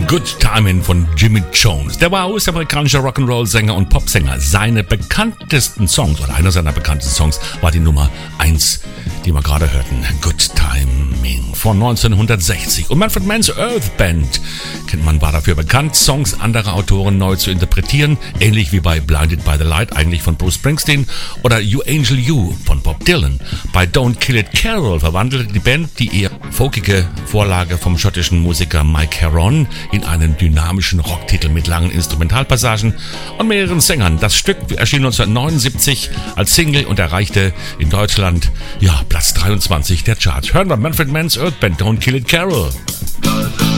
Good Timing von Jimmy Jones. Der war US-amerikanischer Rock'n'Roll-Sänger und Popsänger. Seine bekanntesten Songs, oder einer seiner bekanntesten Songs, war die Nummer 1, die wir gerade hörten. Good Timing von 1960. Und Manfred Mann's Earth Band, kennt man, war dafür bekannt, Songs anderer Autoren neu zu interpretieren. Ähnlich wie bei Blinded by the Light, eigentlich von Bruce Springsteen, oder You Angel You von Bob Dylan. Bei Don't Kill It Carol verwandelte die Band die eher folkige Vorlage vom schottischen Musiker Mike Heron in einen dynamischen Rocktitel mit langen Instrumentalpassagen und mehreren Sängern. Das Stück erschien 1979 als Single und erreichte in Deutschland Platz 23 der Charts. Hören wir Manfred Mann's Earth Band, Don't Kill It Carol.